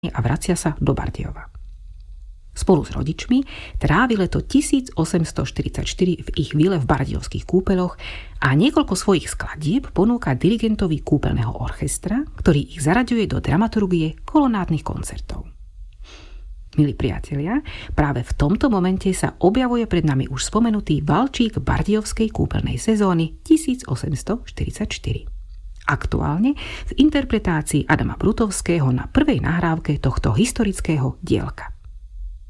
a vracia sa do Bardejova. Spolu s rodičmi trávi leto 1844 v ich vile v Bardejovských kúpeľoch a niekoľko svojich skladieb ponúka dirigentovi kúpeľného orchestra, ktorý ich zaraďuje do dramaturgie kolonádnych koncertov. Milí priatelia, práve v tomto momente sa objavuje pred nami už spomenutý valčík Bardejovskej kúpeľnej sezóny 1844. Aktuálne v interpretácii Adama Brutovského na prvej nahrávke tohto historického dielka.